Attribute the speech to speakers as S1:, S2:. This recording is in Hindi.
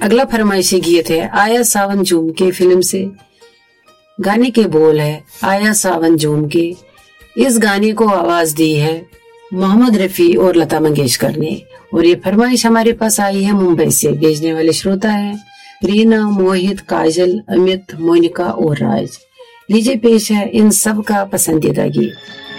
S1: अगला फरमाइशी गीत है आया सावन झूम के फिल्म से। गाने के बोल है आया सावन झूम के। इस गाने को आवाज दी है मोहम्मद रफी और लता मंगेशकर ने। और ये फरमाइश हमारे पास आई है मुंबई से। भेजने वाले श्रोता है रीना, मोहित, काजल, अमित, मोनिका और राज। लीजिए पेश है इन सब का पसंदीदा गीत।